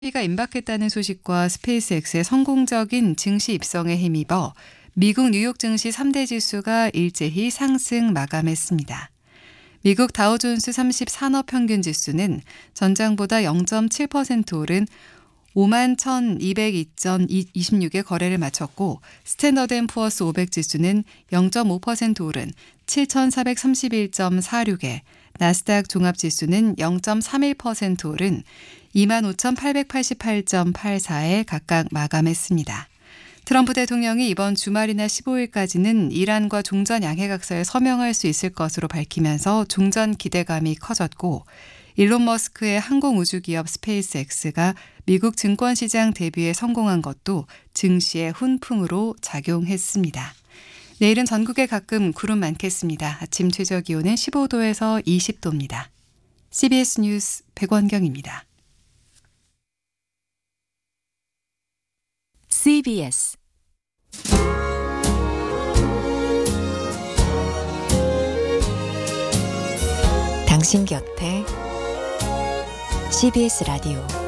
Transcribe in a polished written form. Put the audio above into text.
가 임박했다는 소식과 스페이스X의 성공적인 증시 입성에 힘입어 미국 뉴욕 증시 3대 지수가 일제히 상승 마감했습니다. 미국 다우존스 30 산업평균지수는 전장보다 0.7% 오른 51,202.26의 거래를 마쳤고 스탠더드앤푸어스 500 지수는 0.5% 오른 7,431.46에 나스닥 종합지수는 0.31% 오른 25,888.84에 각각 마감했습니다. 트럼프 대통령이 이번 주말이나 15일까지는 이란과 종전 양해각서에 서명할 수 있을 것으로 밝히면서 종전 기대감이 커졌고 일론 머스크의 항공우주기업 스페이스X가 미국 증권시장 데뷔에 성공한 것도 증시의 훈풍으로 작용했습니다. 내일은 전국에 가끔 구름 많겠습니다. 아침 최저기온은 15도에서 20도입니다. CBS 뉴스 백원경입니다. CBS 당신 곁에 CBS 라디오